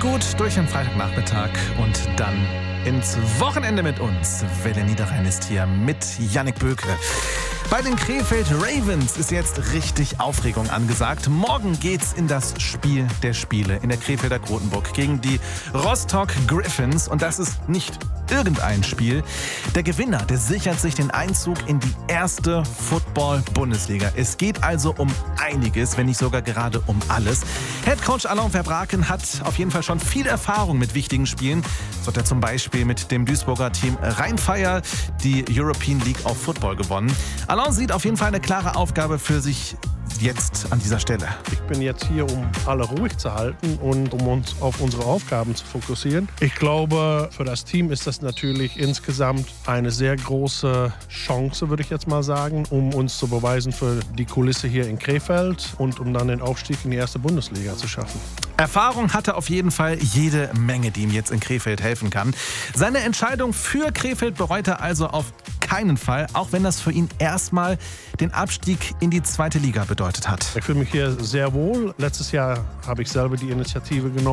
gut durch den Freitagnachmittag und dann ins Wochenende mit uns. Welle Niederrhein ist hier mit Yannick Böke. Bei den Krefeld Ravens ist jetzt richtig Aufregung angesagt. Morgen geht's in das Spiel der Spiele in der Krefelder Grotenburg gegen die Rostock Griffins. Und das ist nicht irgendein Spiel. Der Gewinner, der sichert sich den Einzug in die erste Football-Bundesliga. Es geht also um einiges, wenn nicht sogar gerade um alles. Headcoach Alain Verbraeken hat auf jeden Fall schon viel Erfahrung mit wichtigen Spielen. So hat er zum Beispiel mit dem Duisburger Team Rheinfire die European League of Football gewonnen. Alain sieht auf jeden Fall eine klare Aufgabe für sich jetzt an dieser Stelle. Ich bin jetzt hier, um alle ruhig zu halten und um uns auf unsere Aufgaben zu fokussieren. Ich glaube, für das Team ist das natürlich insgesamt eine sehr große Chance, würde ich jetzt mal sagen, um uns zu beweisen für die Kulisse hier in Krefeld und um dann den Aufstieg in die erste Bundesliga zu schaffen. Erfahrung hatte auf jeden Fall jede Menge, die ihm jetzt in Krefeld helfen kann. Seine Entscheidung für Krefeld bereut er also auf keinen Fall, auch wenn das für ihn erstmal den Abstieg in die zweite Liga bedeutet hat. Ich fühle mich hier sehr wohl. Letztes Jahr habe ich selber die Initiative genommen.